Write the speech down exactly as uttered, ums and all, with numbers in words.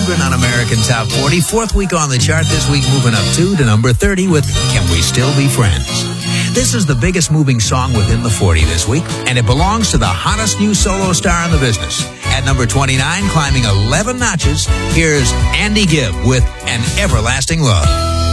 Children on American Top forty. Fourth week on the chart this week, moving up two to number thirty with Can We Still Be Friends? This is the biggest moving song within the forty this week, and it belongs to the hottest new solo star in the business. At number twenty-nine, climbing eleven notches, here's Andy Gibb with An Everlasting Love.